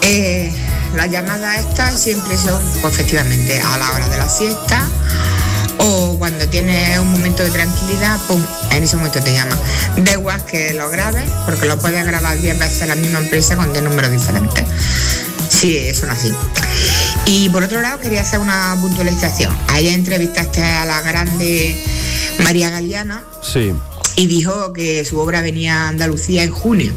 Las llamadas estas siempre son, pues, efectivamente, a la hora de la siesta o cuando tienes un momento de tranquilidad, pum, en ese momento te llaman. Da igual que lo grabes, porque lo puedes grabar 10 veces la misma empresa con 10 números diferentes. Sí, son así. Y por otro lado, quería hacer una puntualización. Ayer entrevistaste a la grande María Galeana. Sí. Y dijo que su obra venía a Andalucía en junio.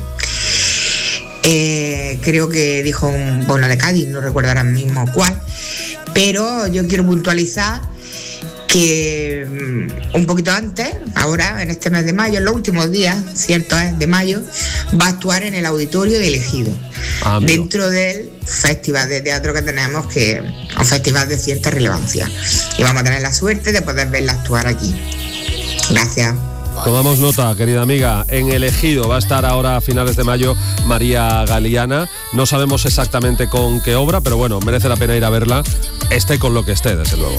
Creo que dijo un pueblo de Cádiz, no recuerdo ahora mismo cuál. Pero yo quiero puntualizar que un poquito antes, ahora en este mes de mayo, en los últimos días, cierto es, de mayo, va a actuar en el Auditorio de Ejido, dentro del festival de teatro que tenemos, que es un festival de cierta relevancia, y vamos a tener la suerte de poder verla actuar aquí. Gracias. Tomamos nota, querida amiga. En el Ejido va a estar ahora a finales de mayo María Galeana. No sabemos exactamente con qué obra, pero bueno, merece la pena ir a verla, esté con lo que esté, desde luego.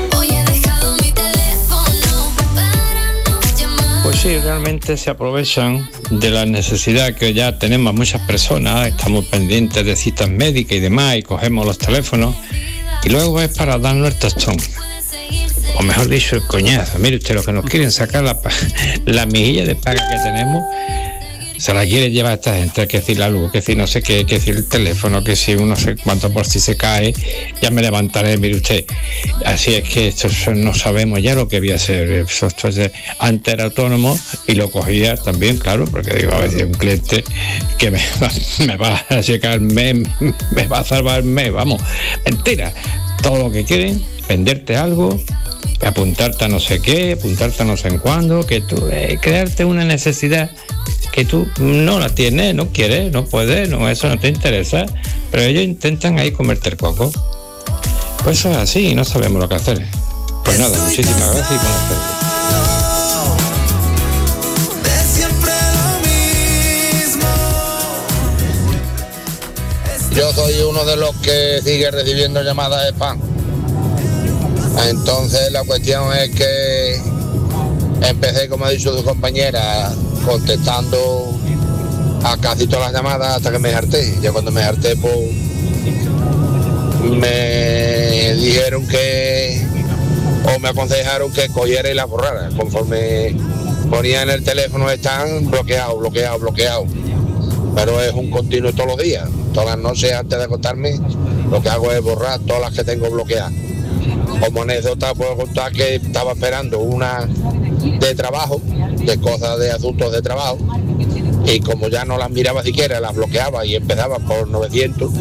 Pues sí, realmente se aprovechan de la necesidad que ya tenemos muchas personas, estamos pendientes de citas médicas y demás, y cogemos los teléfonos, y luego es para darnos el tostón, o mejor dicho, el coñazo. Mire usted, lo que nos quieren sacar la mejilla de paga que tenemos, se la quiere llevar a esta gente, que si la luz, que si no sé qué, que si el teléfono, que si uno sé cuánto, por si se cae, ya me levantaré. Mire usted, así es que esto no sabemos ya lo que voy a hacer. Antes era autónomo y lo cogía también, claro, porque digo, a veces un cliente que me va a checar, me va a salvar el mes, vamos, mentira. Todo lo que quieren, venderte algo, apuntarte a no sé qué, apuntarte a no sé en cuándo, que tú, crearte una necesidad que tú no la tienes, no quieres, no puedes, no, eso no te interesa, pero ellos intentan ahí comerte el coco. Pues eso es así, no sabemos lo que hacer. Pues nada, muchísimas gracias y buenas tardes. Yo soy uno de los que sigue recibiendo llamadas de spam. Entonces la cuestión es que empecé, como ha dicho su compañera, contestando a casi todas las llamadas hasta que me harté. Ya cuando me harté, pues me dijeron que, o me aconsejaron que cogiera y la borrara. Conforme ponía en el teléfono, están bloqueados. Pero es un continuo todos los días. Todas las noches antes de acostarme, lo que hago es borrar todas las que tengo bloqueadas. Como anécdota puedo contar que estaba esperando una de trabajo, de cosas, de asuntos de trabajo, y como ya no las miraba siquiera, las bloqueaba y empezaba por 900,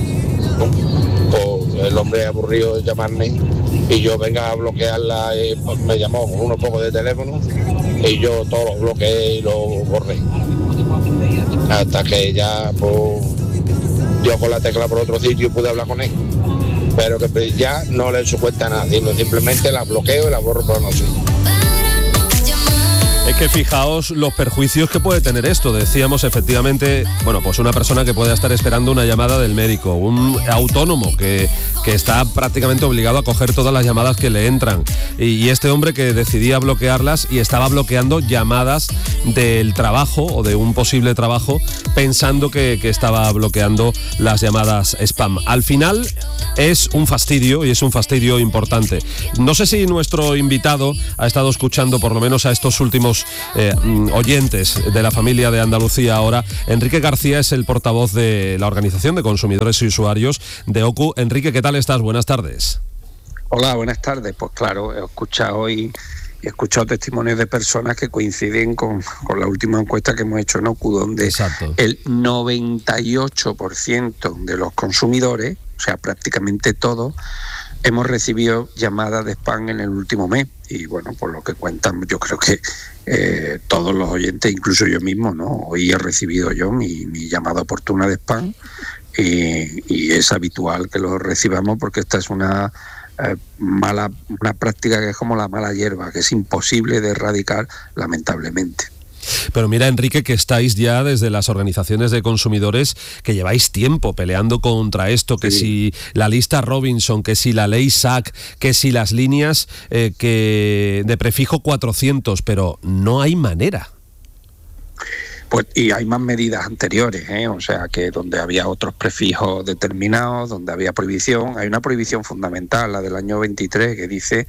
pues el hombre aburrido de llamarme y yo venga a bloquearla, pues me llamó con unos pocos de teléfono y yo todos los bloqueé y los borré, hasta que ya pues yo con la tecla por otro sitio pude hablar con él, pero que ya no le supuesta nada, sino simplemente la bloqueo y la borro por la noche. Es que fijaos los perjuicios que puede tener esto. Decíamos, efectivamente, bueno, pues una persona que pueda estar esperando una llamada del médico, un autónomo que está prácticamente obligado a coger todas las llamadas que le entran, y este hombre que decidía bloquearlas y estaba bloqueando llamadas del trabajo o de un posible trabajo, pensando que estaba bloqueando las llamadas spam. Al final es un fastidio, y es un fastidio importante. No sé si nuestro invitado ha estado escuchando por lo menos a estos últimos oyentes de la familia de Andalucía ahora. Enrique García es el portavoz de la Organización de Consumidores y Usuarios de OCU. Enrique, ¿qué tal estás? Buenas tardes. Hola, buenas tardes. Pues claro, he escuchado testimonios de personas que coinciden con la última encuesta que hemos hecho en OCU, donde Exacto. El 98% de los consumidores, o sea, prácticamente todos, hemos recibido llamadas de spam en el último mes. Y bueno, por lo que cuentan, yo creo que todos los oyentes, incluso yo mismo, ¿no? Hoy he recibido yo mi llamada oportuna de spam, y es habitual que lo recibamos, porque esta es una práctica que es como la mala hierba, que es imposible de erradicar, lamentablemente. Pero mira, Enrique, que estáis ya desde las organizaciones de consumidores, que lleváis tiempo peleando contra esto, que si la lista Robinson, que si la ley SAC, que si las líneas que de prefijo 400, pero no hay manera. Pues, y hay más medidas anteriores, o sea que donde había otros prefijos determinados, donde había prohibición, hay una prohibición fundamental, la del año 23, que dice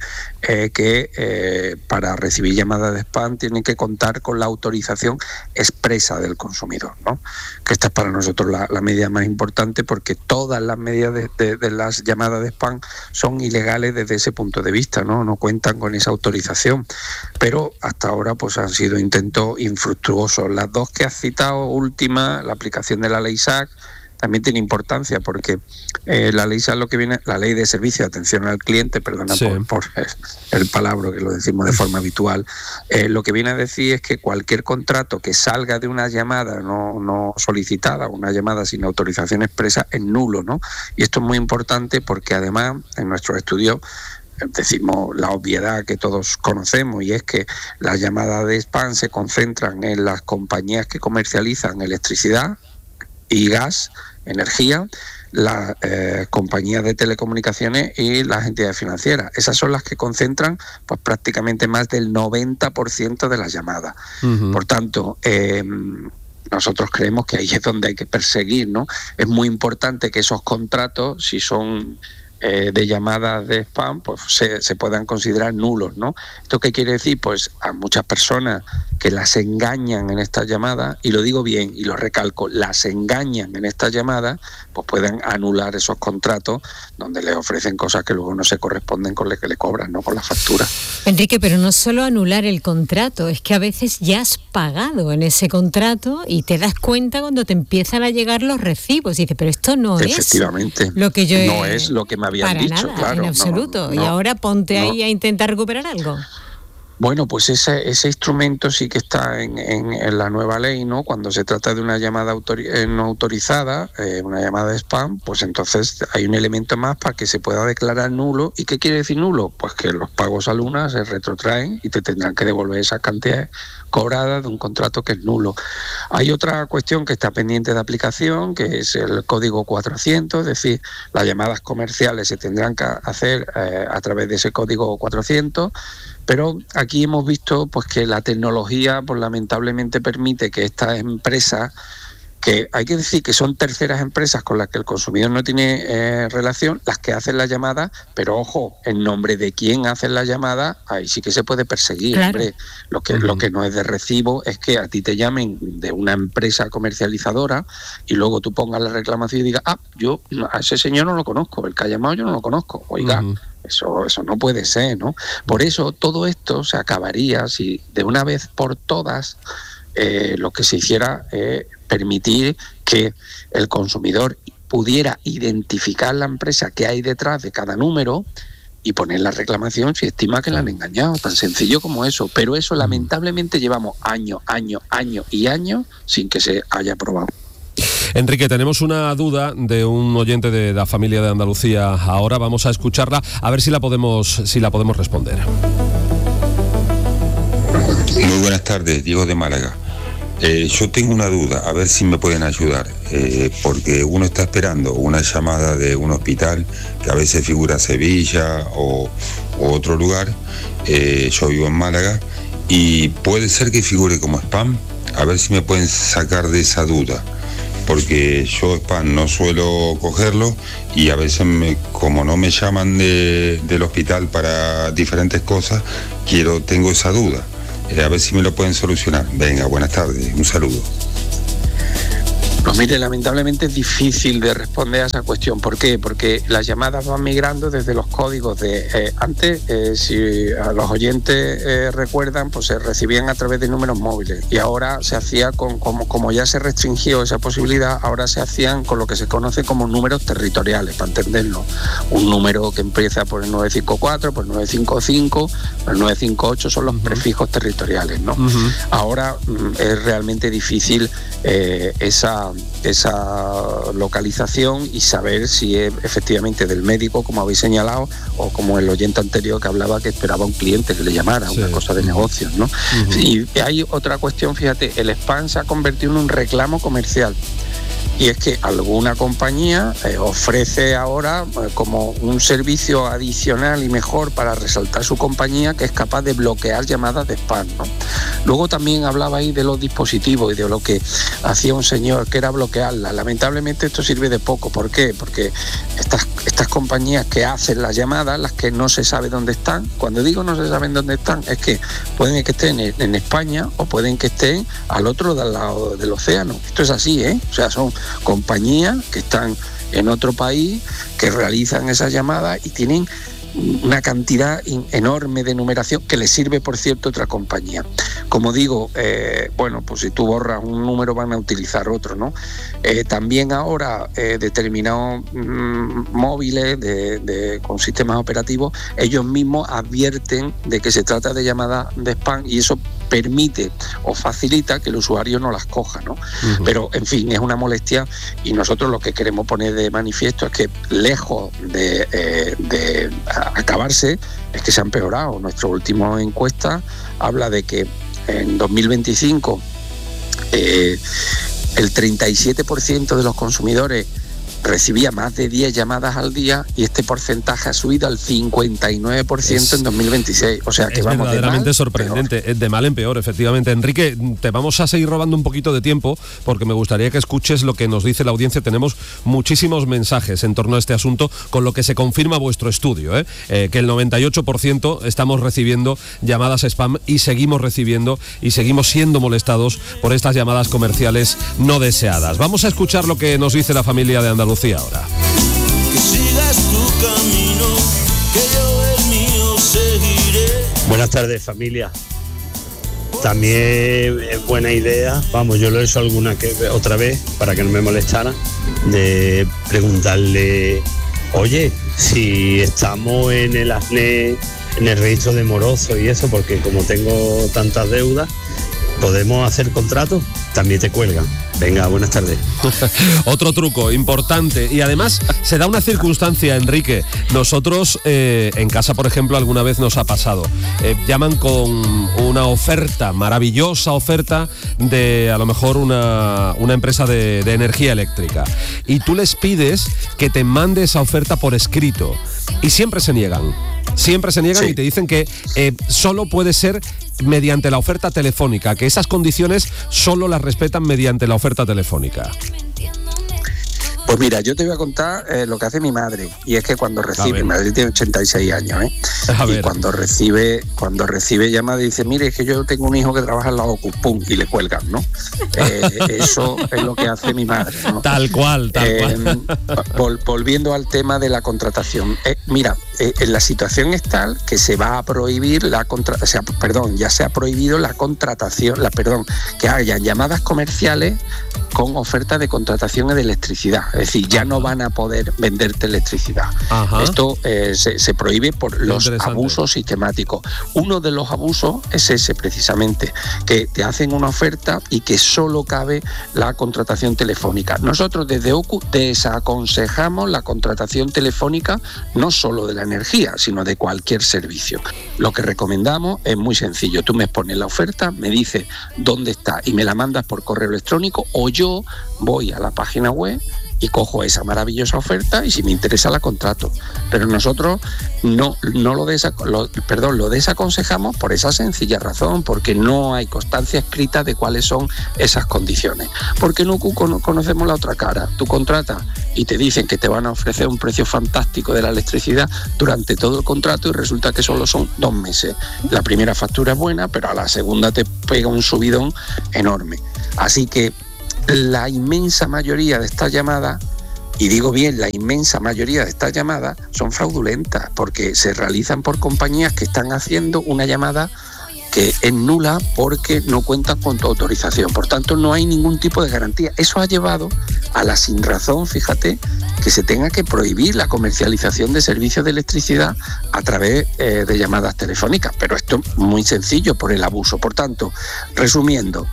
que para recibir llamadas de spam tienen que contar con la autorización expresa del consumidor, ¿no? Que esta es para nosotros la medida más importante, porque todas las medidas de las llamadas de spam son ilegales desde ese punto de vista, no cuentan con esa autorización, pero hasta ahora pues han sido intentos infructuosos. Las dos que has citado última, la aplicación de la ley SAC, también tiene importancia, porque la ley SAC, la ley de servicio de atención al cliente, perdona sí, por el palabra que lo decimos de forma habitual, lo que viene a decir es que cualquier contrato que salga de una llamada no solicitada, una llamada sin autorización expresa, es nulo, ¿no? Y esto es muy importante porque además en nuestros estudios decimos la obviedad que todos conocemos, y es que las llamadas de spam se concentran en las compañías que comercializan electricidad y gas, energía, las compañías de telecomunicaciones y las entidades financieras. Esas son las que concentran pues prácticamente más del 90% de las llamadas. Uh-huh. Por tanto, nosotros creemos que ahí es donde hay que perseguir, ¿no? Es muy importante que esos contratos, si son de llamadas de spam, pues se puedan considerar nulos, ¿no? ¿Esto qué quiere decir? Pues a muchas personas que las engañan en estas llamadas, y lo digo bien y lo recalco, las engañan en estas llamadas, pues pueden anular esos contratos donde les ofrecen cosas que luego no se corresponden con lo que le cobran, ¿no? Con la factura. Enrique, pero no solo anular el contrato, es que a veces ya has pagado en ese contrato y te das cuenta cuando te empiezan a llegar los recibos y dices, pero esto no efectivamente, es lo que yo no es lo que me habían para dicho, nada, claro, en absoluto. Y ahora ponte ahí a intentar recuperar algo. Bueno, pues ese instrumento sí que está en la nueva ley, ¿no? Cuando se trata de una llamada no autorizada, una llamada de spam, pues entonces hay un elemento más para que se pueda declarar nulo. ¿Y qué quiere decir nulo? Pues que los pagos a Luna se retrotraen y te tendrán que devolver esas cantidades cobradas de un contrato que es nulo. Hay otra cuestión que está pendiente de aplicación, que es el código 400, es decir, las llamadas comerciales se tendrán que hacer a través de ese código 400, pero aquí hemos visto pues que la tecnología pues lamentablemente permite que estas empresas, que hay que decir que son terceras empresas con las que el consumidor no tiene relación, las que hacen la llamada, pero ojo, en nombre de quién hacen la llamada, ahí sí que se puede perseguir. Claro. Hombre, lo que no es de recibo es que a ti te llamen de una empresa comercializadora y luego tú pongas la reclamación y digas, yo a ese señor no lo conozco, el que ha llamado yo no lo conozco, oiga. Eso no puede ser, ¿no? Por eso todo esto se acabaría si de una vez por todas lo que se hiciera permitir que el consumidor pudiera identificar la empresa que hay detrás de cada número y poner la reclamación si estima que la han engañado, tan sencillo como eso. Pero eso lamentablemente llevamos años y años sin que se haya aprobado. Enrique, tenemos una duda de un oyente de la familia de Andalucía. Ahora vamos a escucharla, a ver si la podemos responder. Muy buenas tardes, Diego de Málaga. Yo tengo una duda, a ver si me pueden ayudar, porque uno está esperando una llamada de un hospital que a veces figura Sevilla o otro lugar. Yo vivo en Málaga y puede ser que figure como spam. A ver si me pueden sacar de esa duda, porque yo spam no suelo cogerlo y a veces como no me llaman del hospital para diferentes cosas, tengo esa duda. A ver si me lo pueden solucionar. Venga, buenas tardes, un saludo. Pues mire, lamentablemente es difícil de responder a esa cuestión. ¿Por qué? Porque las llamadas van migrando desde los códigos de... antes, si a los oyentes recuerdan, pues se recibían a través de números móviles. Y ahora se hacía como ya se restringió esa posibilidad, ahora se hacían con lo que se conoce como números territoriales, para entenderlo. Un número que empieza por el 954, por el 955, por el 958, son los prefijos territoriales, ¿no? Ahora es realmente difícil esa localización y saber si es efectivamente del médico, como habéis señalado, o como el oyente anterior que hablaba que esperaba un cliente que le llamara, una cosa de negocios, ¿no? Y hay otra cuestión, fíjate, el spam se ha convertido en un reclamo comercial. y es que alguna compañía ofrece ahora como un servicio adicional y mejor para resaltar su compañía, que es capaz de bloquear llamadas de spam, ¿no? Luego también hablaba ahí de los dispositivos y de lo que hacía un señor, que era bloquearlas. Lamentablemente esto sirve de poco. ¿Por qué? Porque estas compañías que hacen las llamadas, las que no se sabe dónde están, cuando digo no se saben dónde están, es que pueden que estén en España o pueden que estén al otro lado del océano. Esto es así, ¿eh? O sea, son compañías que están en otro país, que realizan esas llamadas y tienen una cantidad enorme de numeración que le sirve, por cierto, a otra compañía. Como digo, bueno, pues si tú borras un número van a utilizar otro, ¿no? También ahora determinados móviles con sistemas operativos, ellos mismos advierten de que se trata de llamadas de spam y eso permite o facilita que el usuario no las coja, ¿no? Uh-huh. Pero, en fin, es una molestia y nosotros lo que queremos poner de manifiesto es que, lejos de acabarse, es que se ha empeorado. Nuestra última encuesta habla de que en 2025 el 37% de los consumidores recibía más de 10 llamadas al día y este porcentaje ha subido al 59% en 2026. O sea que es vamos verdaderamente de mal, sorprendente, peor. De mal en peor, efectivamente. Enrique, te vamos a seguir robando un poquito de tiempo porque me gustaría que escuches lo que nos dice la audiencia. Tenemos muchísimos mensajes en torno a este asunto, con lo que se confirma vuestro estudio, que el 98% estamos recibiendo llamadas spam y seguimos recibiendo y seguimos siendo molestados por estas llamadas comerciales no deseadas. Vamos a escuchar lo que nos dice la familia de Andalucía ahora. Que sigas tu camino, que yo el mío seguiré. Buenas tardes, familia. También es buena idea, vamos, yo lo he hecho otra vez para que no me molestara, de preguntarle, oye, si estamos en el ASNE, en el registro de morosos y eso, porque como tengo tantas deudas, ¿podemos hacer contrato? También te cuelgan. Venga, buenas tardes. Otro truco importante, y además se da una circunstancia, Enrique. Nosotros en casa, por ejemplo, alguna vez nos ha pasado. Llaman con una oferta, maravillosa oferta de a lo mejor una empresa de energía eléctrica. Y tú les pides que te mande esa oferta por escrito. Y siempre se niegan. Siempre se niegan, sí. Y te dicen que solo puede ser mediante la oferta telefónica, que esas condiciones solo las respetan mediante la oferta telefónica. Pues mira, yo te voy a contar lo que hace mi madre, y es que cuando recibe, mi madre tiene 86 años, y cuando recibe llamada y dice, mire, es que yo tengo un hijo que trabaja en la OCU, pum, y le cuelgan, ¿no? Eso es lo que hace mi madre, ¿no? Tal cual. Volviendo al tema de la contratación, mira, la situación es tal que se va a prohibir ya se ha prohibido la contratación, que hayan llamadas comerciales con oferta de contratación de electricidad. Es decir, ya no van a poder venderte electricidad. Ajá. Esto se prohíbe por los abusos sistemáticos. Uno de los abusos es ese precisamente, que te hacen una oferta y que solo cabe la contratación telefónica. Nosotros desde OCU desaconsejamos la contratación telefónica no solo de la energía, sino de cualquier servicio. Lo que recomendamos es muy sencillo. Tú me pones la oferta, me dices dónde está y me la mandas por correo electrónico, o yo voy a la página web y cojo esa maravillosa oferta y si me interesa la contrato. Pero nosotros lo desaconsejamos por esa sencilla razón, porque no hay constancia escrita de cuáles son esas condiciones. Porque no conocemos la otra cara. Tú contratas y te dicen que te van a ofrecer un precio fantástico de la electricidad durante todo el contrato y resulta que solo son 2 meses. La primera factura es buena, pero a la segunda te pega un subidón enorme. Así que la inmensa mayoría de estas llamadas, y digo bien, la inmensa mayoría de estas llamadas son fraudulentas porque se realizan por compañías que están haciendo una llamada que es nula porque no cuentan con tu autorización. Por tanto, no hay ningún tipo de garantía. Eso ha llevado a la sinrazón, fíjate, que se tenga que prohibir la comercialización de servicios de electricidad a través de llamadas telefónicas. Pero esto es muy sencillo por el abuso. Por tanto, resumiendo,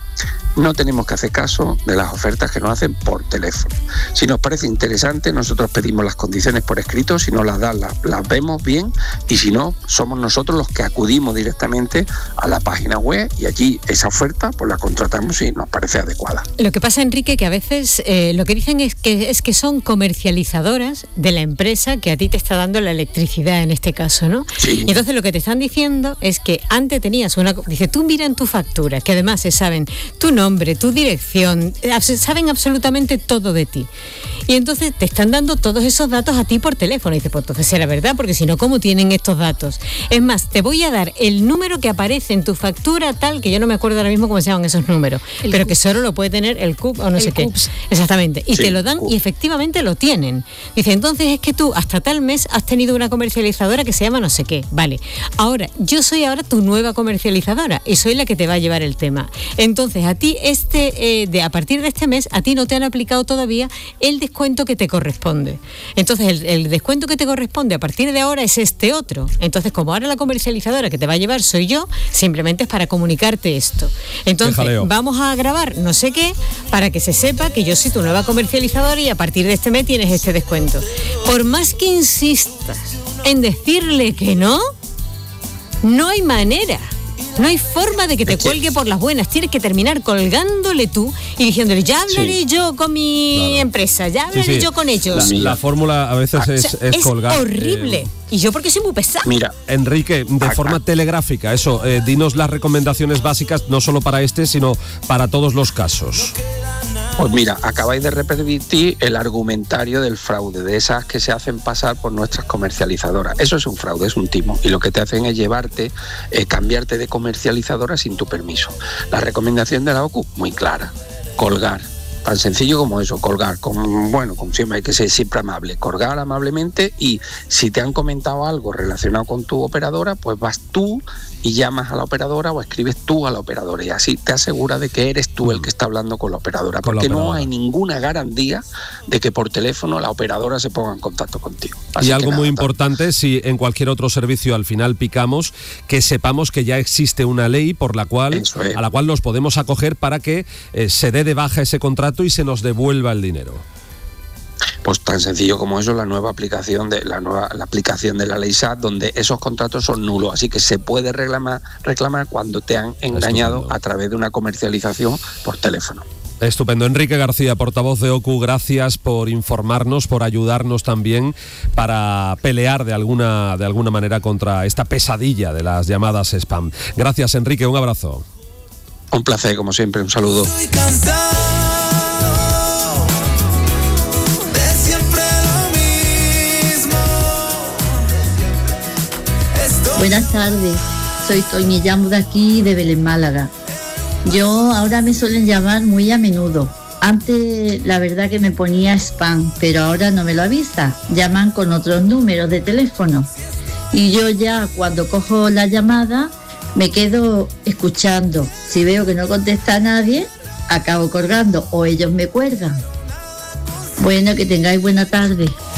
no tenemos que hacer caso de las ofertas que nos hacen por teléfono. Si nos parece interesante, nosotros pedimos las condiciones por escrito, si no las dan, las vemos bien, y si no, somos nosotros los que acudimos directamente a la página web y allí esa oferta pues la contratamos si nos parece adecuada. Lo que pasa, Enrique, que a veces lo que dicen es que son comercializadoras de la empresa que a ti te está dando la electricidad en este caso, ¿no? Sí. Y entonces lo que te están diciendo es que antes tenías dice, tú mira en tu factura, que además se saben tu nombre, tu dirección, saben absolutamente todo de ti. Y entonces te están dando todos esos datos a ti por teléfono. Y dices, pues entonces será verdad, porque si no, ¿cómo tienen estos datos? Es más, te voy a dar el número que aparece en tu factura tal, que yo no me acuerdo ahora mismo cómo se llaman esos números, pero que solo lo puede tener el CUP o no sé qué. Exactamente. Y te lo dan y efectivamente lo tienen. Dice, entonces es que tú hasta tal mes has tenido una comercializadora que se llama no sé qué. Vale. Ahora, yo soy ahora tu nueva comercializadora y soy la que te va a llevar el tema. Entonces, a ti a partir de este mes, a ti no te han aplicado todavía el descuento que te corresponde. Entonces, el descuento que te corresponde a partir de ahora es este otro. Entonces, como ahora la comercializadora que te va a llevar soy yo, simplemente es para comunicarte esto. Entonces, vamos a grabar no sé qué para que se sepa que yo soy tu nueva comercializadora y a partir de este mes tienes este descuento. Por más que insistas en decirle que no hay manera. No hay forma de que te cuelgue por las buenas. Tienes que terminar colgándole tú y diciéndole, ya hablaré yo con mi empresa, ya hablaré yo con ellos. La fórmula a veces es colgar. Es horrible. Y yo porque soy muy pesada. Mira, Enrique, de forma telegráfica, dinos las recomendaciones básicas, no solo para sino para todos los casos. Pues mira, acabáis de repetir el argumentario del fraude, de esas que se hacen pasar por nuestras comercializadoras. Eso es un fraude, es un timo, y lo que te hacen es cambiarte de comercializadora sin tu permiso. La recomendación de la OCU, muy clara, colgar. Tan sencillo como eso, colgar, como siempre hay que ser siempre amable, colgar amablemente, y si te han comentado algo relacionado con tu operadora, pues vas tú y llamas a la operadora o escribes tú a la operadora, y así te aseguras de que eres tú el que está hablando con la operadora, porque no hay ninguna garantía de que por teléfono la operadora se ponga en contacto contigo. Así y algo muy importante, si en cualquier otro servicio al final picamos, que sepamos que ya existe una ley a la cual nos podemos acoger para que se dé de baja ese contrato y se nos devuelva el dinero. Pues tan sencillo como eso, la aplicación de la ley SAT, donde esos contratos son nulos, así que se puede reclamar cuando te han engañado a través de una comercialización por teléfono. Estupendo. Enrique García, portavoz de OCU, gracias por informarnos, por ayudarnos también para pelear de alguna manera contra esta pesadilla de las llamadas spam. Gracias, Enrique, un abrazo. Un placer, como siempre, un saludo. Buenas tardes, soy Toñi, llamo de aquí, de Belén, Málaga. Yo ahora me suelen llamar muy a menudo. Antes la verdad que me ponía spam, pero ahora no me lo avisa. Llaman con otros números de teléfono. Y yo ya cuando cojo la llamada me quedo escuchando. Si veo que no contesta nadie, acabo colgando o ellos me cuelgan. Bueno, que tengáis buena tarde.